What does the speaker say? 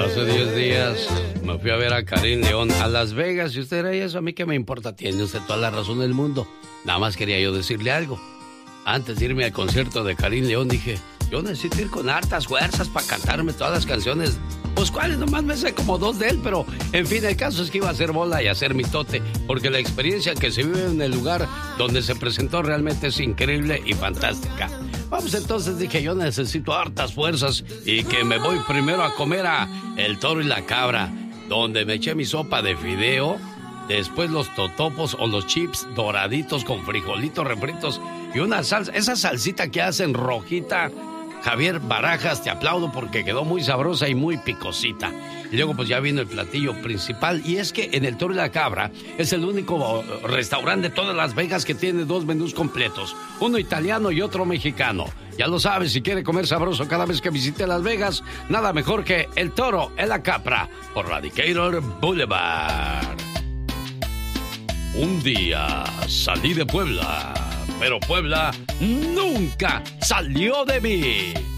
Hace 10 días me fui a ver a Karim León a Las Vegas. Y usted era eso, a mí qué me importa. Tiene usted toda la razón del mundo. Nada más quería yo decirle algo. Antes de irme al concierto de Karim León dije, yo necesito ir con hartas fuerzas para cantarme todas las canciones. Pues cuáles, nomás me sé como 2 de él, pero en fin, el caso es que iba a hacer bola y a hacer mitote, porque la experiencia que se vive en el lugar donde se presentó realmente es increíble y fantástica. Vamos, entonces dije, yo necesito hartas fuerzas y que me voy primero a comer a El Toro y la Cabra, donde me eché mi sopa de fideo, después los totopos o los chips doraditos con frijolitos refritos y una salsa, esa salsita que hacen rojita. Javier Barajas, te aplaudo porque quedó muy sabrosa y muy picosita. Y luego pues ya vino el platillo principal, y es que en El Toro y la Cabra es el único restaurante de todas Las Vegas que tiene 2 menús completos, uno italiano y otro mexicano. Ya lo sabes, si quiere comer sabroso cada vez que visite Las Vegas, nada mejor que El Toro y la Cabra por la Decatur Boulevard. Un día salí de Puebla, pero Puebla nunca salió de mí.